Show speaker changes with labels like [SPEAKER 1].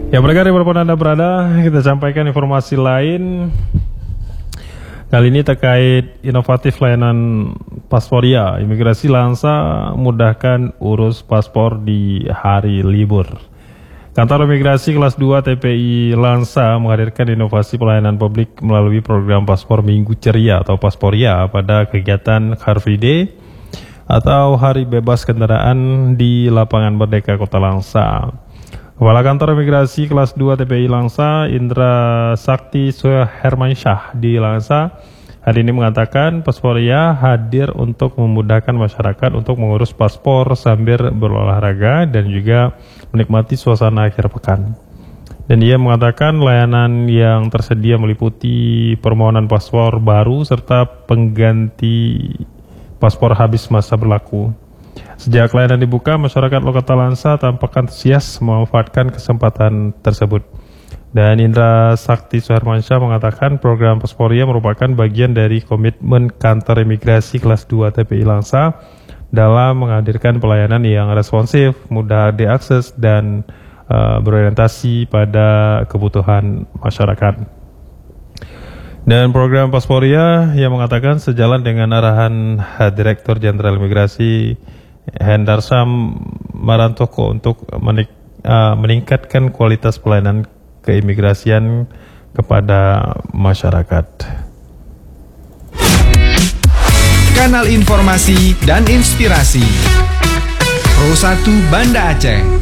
[SPEAKER 1] Ya, pendengar dimanapun Anda berada, kita sampaikan informasi lain. Kali ini terkait inovatif layanan Pasporia. Imigrasi Lansa mudahkan urus paspor di hari libur. Kantor Imigrasi Kelas 2 TPI Lansa menghadirkan inovasi pelayanan publik melalui program Paspor Minggu Ceria atau Pasporia pada kegiatan Car Free Day atau Hari Bebas Kendaraan di Lapangan Merdeka Kota Langsa. Kepala Kantor Imigrasi Kelas 2 TPI Langsa, Indra Sakti Hermansyah di Langsa, hari ini mengatakan Pasporia hadir untuk memudahkan masyarakat untuk mengurus paspor sambil berolahraga dan juga menikmati suasana akhir pekan. Dan ia mengatakan layanan yang tersedia meliputi permohonan paspor baru serta pengganti paspor habis masa berlaku. Sejak layanan dibuka, masyarakat Kota Langsa tampak antusias memanfaatkan kesempatan tersebut. Dan Indra Sakti Suhermansyah mengatakan program Pasporia merupakan bagian dari komitmen Kantor Imigrasi Kelas 2 TPI Langsa dalam menghadirkan pelayanan yang responsif, mudah diakses, dan berorientasi pada kebutuhan masyarakat. Dan program Pasporia yang mengatakan sejalan dengan arahan Direktur Jenderal Imigrasi Hendarsam Marantoko untuk meningkatkan kualitas pelayanan keimigrasian kepada masyarakat.
[SPEAKER 2] Kanal informasi dan inspirasi Pro 1 Banda Aceh.